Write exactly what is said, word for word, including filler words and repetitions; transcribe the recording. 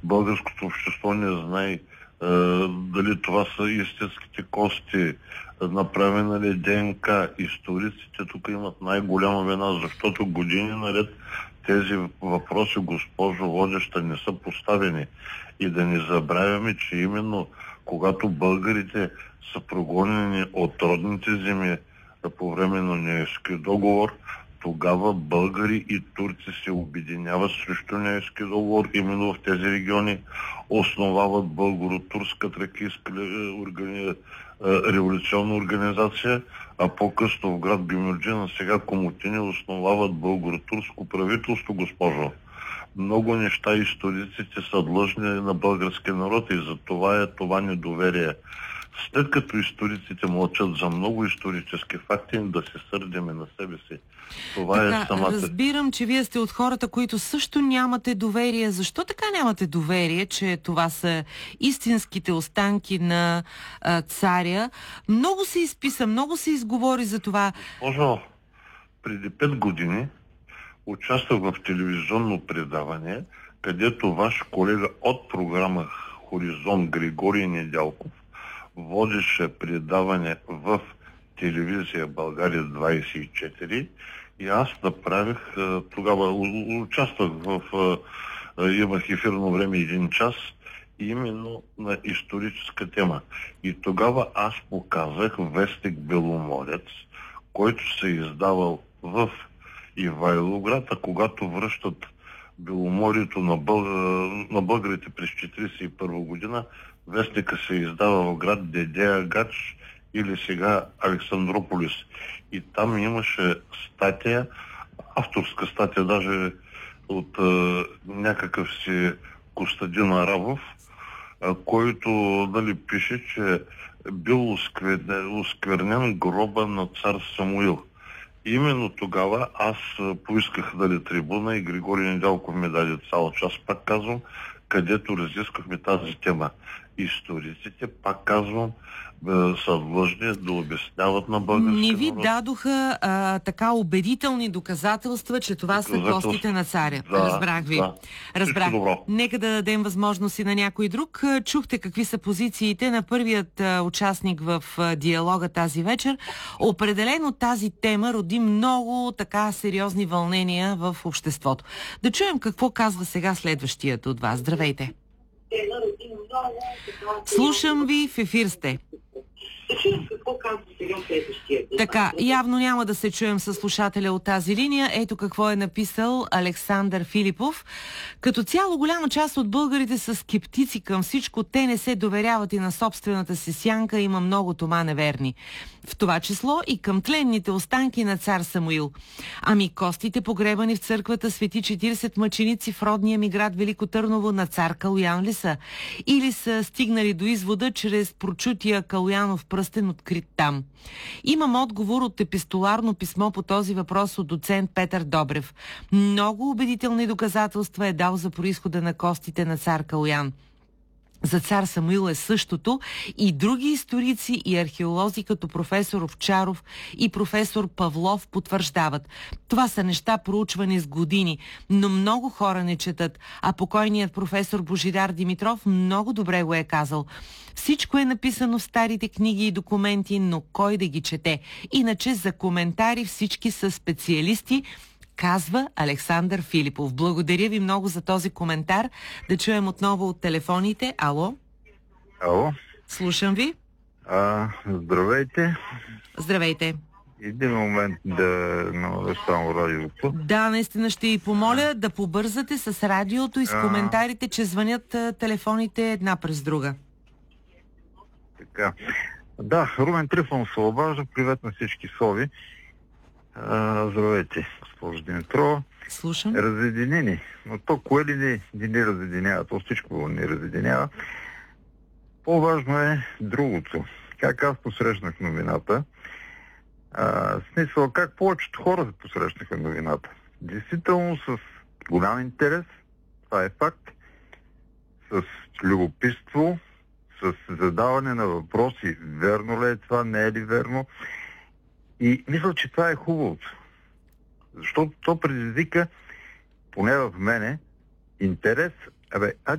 българското общество не знае а, дали това са истинските кости, направена ли ДНК. Историците тук имат най-голяма вина, защото години наред тези въпроси, госпожо водеща, не са поставени. И да не забравяме, че именно когато българите са прогонени от родните земи по време на Ниойския договор, тогава българи и турци се обединяват срещу Ниойския договор, именно в тези региони основават българо-турска тракийска органи... революционна организация, а по-късно в град Бюмюрджин, а сега Комотини основават българо-турско правителство, госпожо. Много неща историците са длъжни на българския народ и за това е това недоверие. След като историците мълчат за много исторически факти, да се сърдиме на себе си. Това така, е самата... Разбирам, че вие сте от хората, които също нямате доверие. Защо така нямате доверие, че това са истинските останки на а, царя? Много се изписа, много се изговори за това. Може, преди пет години участвах в телевизионно предаване, където ваш колега от програма Хоризонт Григорий Недялков водеше предаване в телевизия България двадесет и четири и аз направих, тогава участвах в, имах ефирно време един час, именно на историческа тема. И тогава аз показах вестник Беломорец, който се издавал в Ивайловград, а когато връщат Беломорието на, бъл... на българите през четиридесет и първа година, вестника се издава в град Дедея Гач или сега Александрополис. И там имаше статия, авторска статия, даже от а, някакъв си Костадин Арабов, а, който дали, пише, че бил осквернен, осквернен гроба на цар Самуил. Именно тогава аз поисках дали трибуна и Григорий Недялков ми даде цял час, пак казвам, където разискахме тази тема. Историците, пак казвам, са длъжни да обясняват на българския Не ви народ. дадоха а, така убедителни доказателства, че това са костите на царя. Да, Разбрах ви. да. Разбрах. Нека да дадем възможност и на някой друг. Чухте какви са позициите на първият а, участник в а, диалога тази вечер. Определено тази тема роди много така сериозни вълнения в обществото. Да чуем какво казва сега следващият от вас. Здравейте. Слушам ви, в ефир сте. Така, явно няма да се чуем с слушателя от тази линия. Ето какво е написал Александър Филипов. Като цяло голяма част от българите са скептици към всичко. Те не се доверяват и на собствената си сянка. Има много тома неверни. В това число и към тленните останки на цар Самуил. Ами костите, погребани в църквата Свети четиридесет мъченици в родния ми град Велико Търново на цар Калоян ли са? Или са стигнали до извода чрез прочутия Калоянов пръстен, открит там? Имам отговор от епистоларно писмо по този въпрос от доцент Петър Добрев. Много убедителни доказателства е дал за произхода на костите на цар Калоян. За цар Самуил е същото и други историци и археолози като професор Овчаров и професор Павлов потвърждават. Това са неща проучвани с години, но много хора не четат, а покойният професор Божидар Димитров много добре го е казал. Всичко е написано в старите книги и документи, но кой да ги чете? Иначе за коментари всички са специалисти, казва Александър Филипов. Благодаря ви много за този коментар. Да чуем отново от телефоните. Ало? Ало? Слушам ви. А, здравейте. Здравейте. Един момент да намаля само радиото. Да, наистина ще ви помоля да побързате с радиото и с а... коментарите, че звънят телефоните една през друга. Така. Да, Румен Трифонов се обажда. Привет на всички сови. А, здравейте, госпожо Димитрова. Слушам. Разединени. Но то кое ли не, не ни разединява? То всичко ни разединява. По-важно е другото. Как аз посрещнах новината. А, в смисъл, как повечето хора посрещнаха новината. Действително с голям интерес. Това е факт. С любопитство. С задаване на въпроси. Верно ли е това? Не е ли верно? И мисля, че това е хубавото. Защото то предизвика, поне в мене, интерес. Абе,